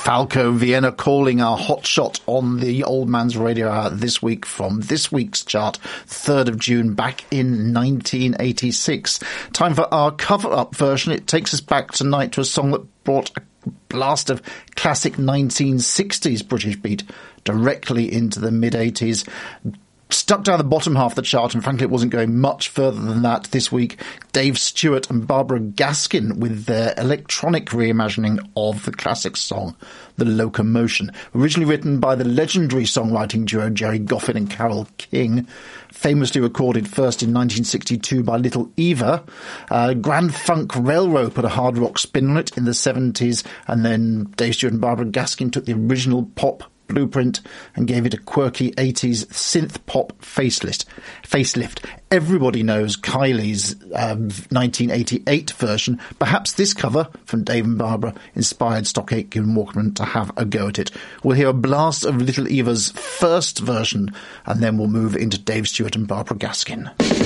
Falco, Vienna Calling, our hot shot on the Old Man's Radio Hour this week from this week's chart, 3rd of June, back in 1986. Time for our cover-up version. It takes us back tonight to a song that brought a blast of classic 1960s British beat directly into the mid-80s. Stuck down the bottom half of the chart, and frankly it wasn't going much further than that this week. Dave Stewart and Barbara Gaskin with their electronic reimagining of the classic song, The Locomotion. Originally written by the legendary songwriting duo Jerry Goffin and Carole King, famously recorded first in 1962 by Little Eva. Grand Funk Railroad put a hard rock spin on it in the 70s, and then Dave Stewart and Barbara Gaskin took the original pop blueprint and gave it a quirky 80s synth pop facelift. Everybody knows Kylie's 1988 version. Perhaps this cover from Dave and Barbara inspired Stock Aitken Waterman to have a go at it. We'll hear a blast of Little Eva's first version, and then we'll move into Dave Stewart and Barbara Gaskin.